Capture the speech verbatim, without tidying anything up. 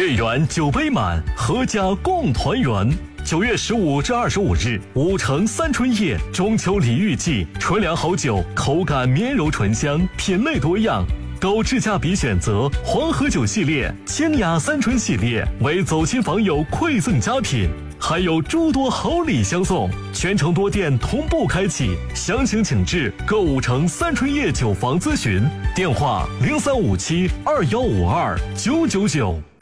月圆酒杯满，阖家共团圆。九月十五至二十五日，五城三春夜中秋礼遇季，纯粮好酒，口感绵柔醇香，品类多样。购智驾比选择黄河酒系列、清雅三春系列，为走亲访友馈赠佳品，还有诸多好礼相送。全城多店同步开启，详情请至购五城三春夜酒房咨询，电话零三五七二幺五二九九九。